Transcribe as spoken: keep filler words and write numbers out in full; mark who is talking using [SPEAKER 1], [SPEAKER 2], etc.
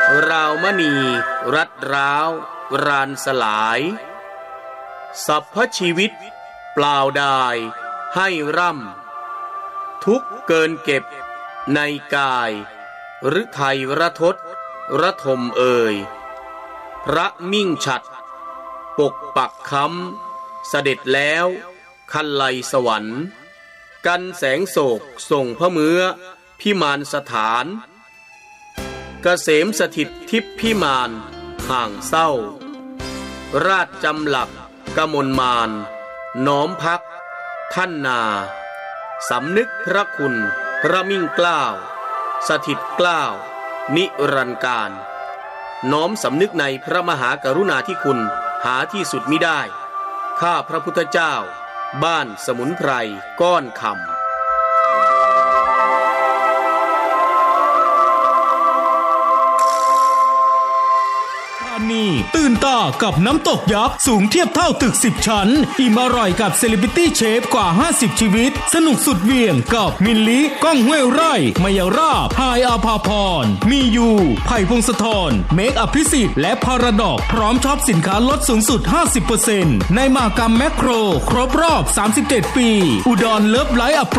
[SPEAKER 1] ราวมณีรัดร้าวรานสลายสัพพชีวิตเปล่าดายให้ร่ำทุกเกินเก็บในกายหรือไทยระทศระทมเอ่ยพระมิ่งฉัตรปกปักค้ำเสด็จแล้วคันไลสวรรค์กันแสงโศกส่งพระเมือพิมานสถานเกษมสถิตทิพพิมานห่างเศร้าราชจำหลักกมลมานน้อมพักท่านนาสำนึกพระคุณพระมิ่งเกล้าสถิตเกล้านิรันดร์การน้อมสำนึกในพระมหากรุณาธิคุณหาที่สุดมิได้ข้าพระพุทธเจ้าบ้านสมุนไพรก้อนคำ
[SPEAKER 2] นี่ตื่นตากับน้ำตกยักษ์สูงเทียบเท่าตึกสิบชั้นอิ่มอร่อยกับเซเลบริตี้เชฟกว่าห้าสิบชีวิตสนุกสุดเวียงกับมิลลิก้องห้วยไร่มายาราบไฮอาภาพรมียูไผ่พงศธรเมคอภิสิทธิ์และพาราดอกพร้อมช็อปสินค้าลดสูงสุด ห้าสิบเปอร์เซ็นต์ ในมหกรรมแมคโครครบรอบสามสิบเจ็ดปีอุดรเลิฟไลฟ์